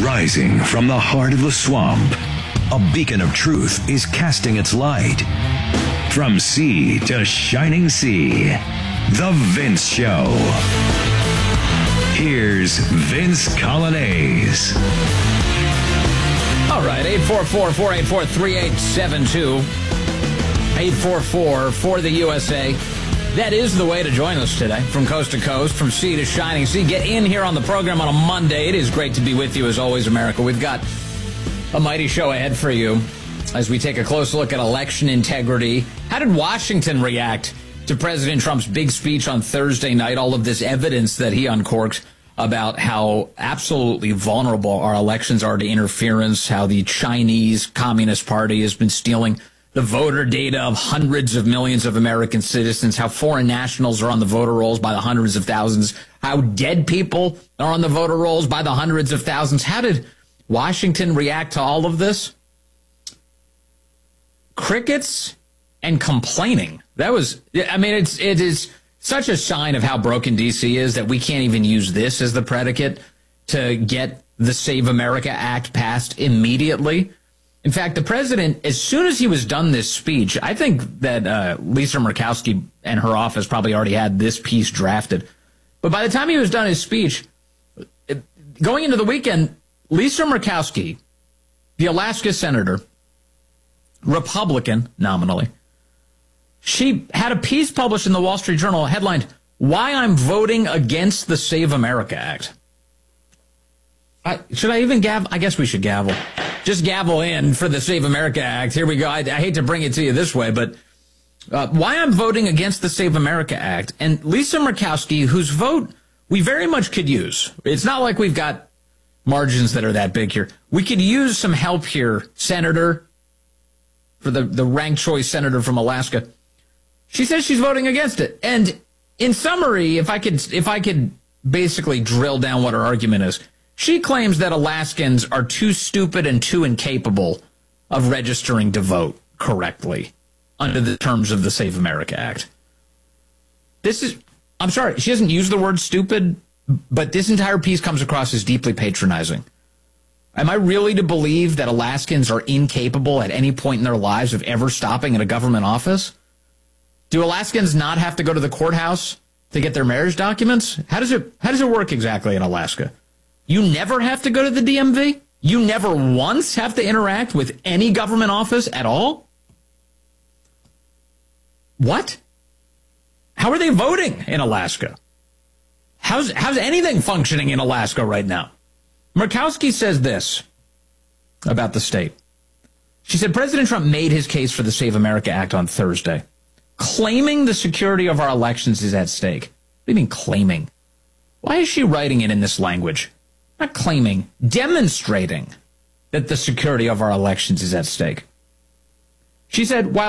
Rising from the heart of the swamp, a beacon of truth is casting its light. From sea to shining sea, The Vince Show. Here's Vince Coglianese. All right, 844-484-3872. 844 for the USA. That is the way to join us today, from coast to coast, from sea to shining sea. Get in here on the program on a Monday. It is great to be with you, as always, America. We've got a mighty show ahead for you as we take a close look at election integrity. How did Washington react to President Trump's big speech on Thursday night? All of this evidence that he uncorked about how absolutely vulnerable our elections are to interference, how the Chinese Communist Party has been stealing the voter data of hundreds of millions of American citizens, how foreign nationals are on the voter rolls by the hundreds of thousands, how dead people are on the voter rolls by the hundreds of thousands. How did Washington react to all of this? Crickets and complaining. That was, I mean, it is such a sign of how broken D.C. is that we can't even use this as the predicate to get the Save America Act passed immediately. In fact, the president, as soon as he was done this speech, I think that Lisa Murkowski and her office probably already had this piece drafted. But by the time he was done his speech, going into the weekend, Lisa Murkowski, the Alaska senator, Republican nominally, she had a piece published in the Wall Street Journal headlined, "Why I'm Voting Against the Save America Act." Should I even gavel? I guess we should gavel. Just gavel in for the Save America Act. Here we go. I hate to bring it to you this way, but why I'm voting against the Save America Act. And Lisa Murkowski, whose vote we very much could use. It's not like we've got margins that are that big here. We could use some help here, Senator, for the ranked choice senator from Alaska. She says she's voting against it. And in summary, if I could basically drill down what her argument is, she claims that Alaskans are too stupid and too incapable of registering to vote correctly under the terms of the Save America Act. I'm sorry, she doesn't use the word stupid, but this entire piece comes across as deeply patronizing. Am I really to believe that Alaskans are incapable at any point in their lives of ever stopping at a government office? Do Alaskans not have to go to the courthouse to get their marriage documents? How does it work exactly in Alaska? You never have to go to the DMV? You never once have to interact with any government office at all? What? How are they voting in Alaska? How's anything functioning in Alaska right now? Murkowski says this about the state. She said President Trump made his case for the Save America Act on Thursday, claiming the security of our elections is at stake. What do you mean claiming? Why is she writing it in this language? Not claiming, demonstrating that the security of our elections is at stake. She said, while